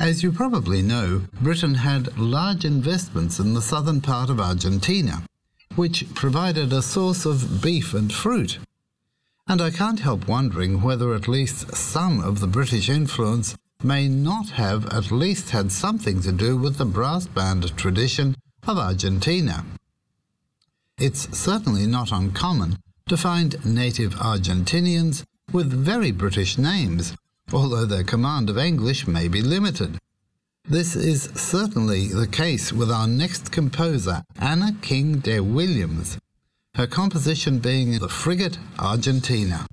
As you probably know, Britain had large investments in the southern part of Argentina, which provided a source of beef and fruit. And I can't help wondering whether at least some of the British influence may not have at least had something to do with the brass band tradition of Argentina. It's certainly not uncommon to find native Argentinians with very British names, although their command of English may be limited. This is certainly the case with our next composer, Anna King de Williams, her composition being the Frigate Argentina.